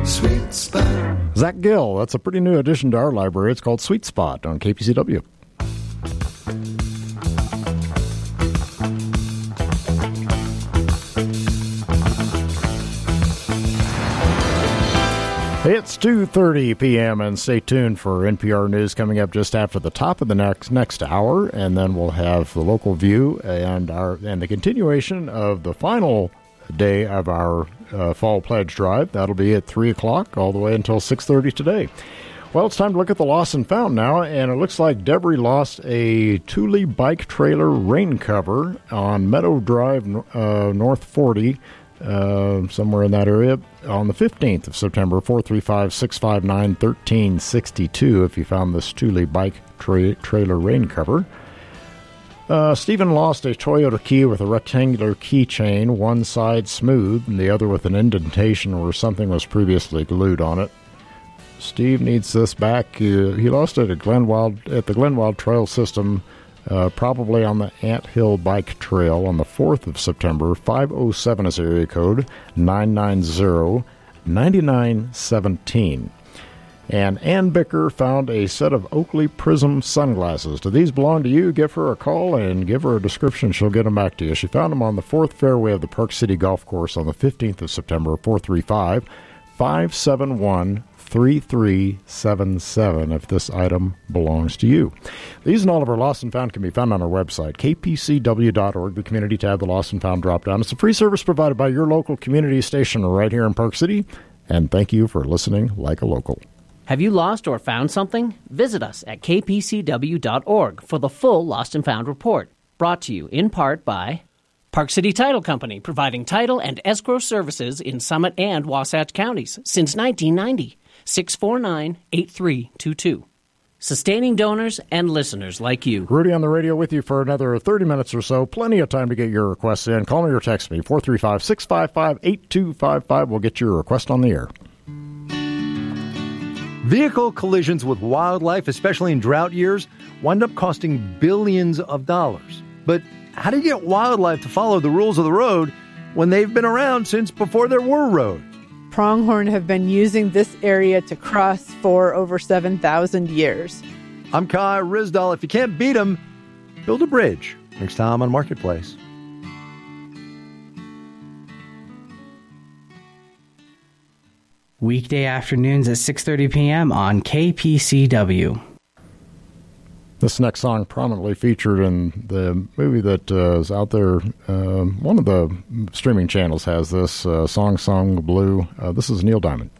Sweet Spot. Zach Gill, that's a pretty new addition to our library. It's called Sweet Spot on KPCW. It's 2:30 p.m. and stay tuned for NPR News coming up just after the top of the next hour, and then we'll have the local view and the continuation of the final day of our fall pledge drive. That'll be at 3 o'clock all the way until 6:30 today. Well, it's time to look at the lost and found now, and it looks like Debris lost a Thule bike trailer rain cover on Meadow Drive, North 40, somewhere in that area, on the 15th of September, 435-659-1362, if you found this Thule bike trailer rain cover. Stephen lost a Toyota key with a rectangular keychain, one side smooth and the other with an indentation where something was previously glued on it. Steve needs this back. He lost it at the Glenwild Trail System, probably on the Ant Hill Bike Trail on the 4th of September. 507 is area code, 990-9917. And Ann Bicker found a set of Oakley Prism sunglasses. Do these belong to you? Give her a call and give her a description. She'll get them back to you. She found them on the 4th fairway of the Park City Golf Course on the 15th of September, 435-571-3377 if this item belongs to you. These and all of our Lost and Found can be found on our website, kpcw.org, the Community tab, the Lost and Found drop-down. It's a free service provided by your local community station right here in Park City, and thank you for listening like a local. Have you lost or found something? Visit us at kpcw.org for the full Lost and Found report, brought to you in part by Park City Title Company, providing title and escrow services in Summit and Wasatch counties since 1990. 649-8322. Sustaining donors and listeners like you. Rudy on the radio with you for another 30 minutes or so. Plenty of time to get your requests in. Call me or text me, 435-655-8255. We'll get your request on the air. Vehicle collisions with wildlife, especially in drought years, wind up costing billions of dollars. But how do you get wildlife to follow the rules of the road when they've been around since before there were roads? Pronghorn have been using this area to cross for over 7,000 years. I'm Kai Rizdal. If you can't beat them, build a bridge. Next time on Marketplace. Weekday afternoons at 6:30 p.m. on KPCW. This next song prominently featured in the movie that is out there. One of the streaming channels has this, Song Blue. This is Neil Diamond.